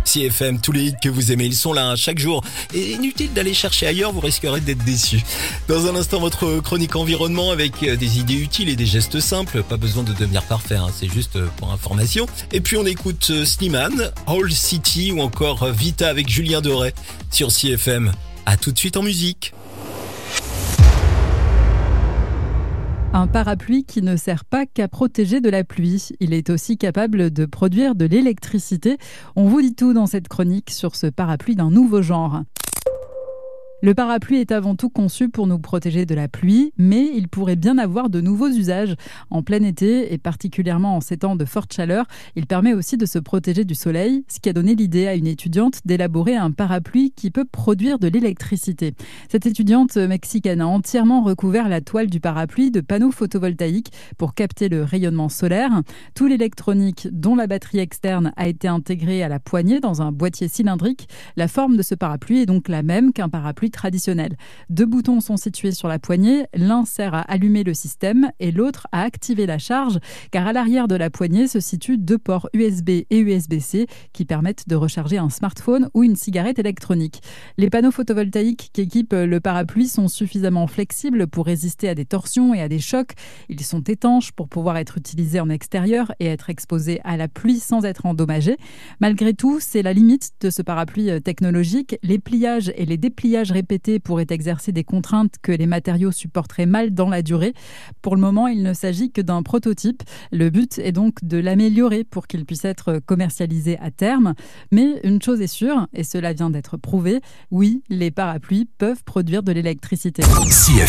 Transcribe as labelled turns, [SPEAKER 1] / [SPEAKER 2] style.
[SPEAKER 1] CFM, tous les hits que vous aimez, ils sont là chaque jour. Et inutile d'aller chercher ailleurs, vous risquerez d'être déçus. Dans un instant, votre chronique environnement avec des idées utiles et des gestes simples. Pas besoin de devenir parfait, c'est juste pour information. Et puis on écoute Slimane, Old City ou encore Vita avec Julien Doré sur CFM. À tout de suite en musique.
[SPEAKER 2] Un parapluie qui ne sert pas qu'à protéger de la pluie. Il est aussi capable de produire de l'électricité. On vous dit tout dans cette chronique sur ce parapluie d'un nouveau genre. Le parapluie est avant tout conçu pour nous protéger de la pluie, mais il pourrait bien avoir de nouveaux usages. En plein été, et particulièrement en ces temps de forte chaleur, il permet aussi de se protéger du soleil, ce qui a donné l'idée à une étudiante d'élaborer un parapluie qui peut produire de l'électricité. Cette étudiante mexicaine a entièrement recouvert la toile du parapluie de panneaux photovoltaïques pour capter le rayonnement solaire. Tout l'électronique, dont la batterie externe, a été intégrée à la poignée dans un boîtier cylindrique. La forme de ce parapluie est donc la même qu'un parapluie traditionnel. 2 boutons sont situés sur la poignée, l'un sert à allumer le système et l'autre à activer la charge, car à l'arrière de la poignée se situent 2 ports USB et USB-C qui permettent de recharger un smartphone ou une cigarette électronique. Les panneaux photovoltaïques qui équipent le parapluie sont suffisamment flexibles pour résister à des torsions et à des chocs. Ils sont étanches pour pouvoir être utilisés en extérieur et être exposés à la pluie sans être endommagés. Malgré tout, c'est la limite de ce parapluie technologique. Les pliages et les dépliages répétés pourraient exercer des contraintes que les matériaux supporteraient mal dans la durée. Pour le moment, il ne s'agit que d'un prototype. Le but est donc de l'améliorer pour qu'il puisse être commercialisé à terme. Mais une chose est sûre, et cela vient d'être prouvé, oui, les parapluies peuvent produire de l'électricité.
[SPEAKER 3] CFM.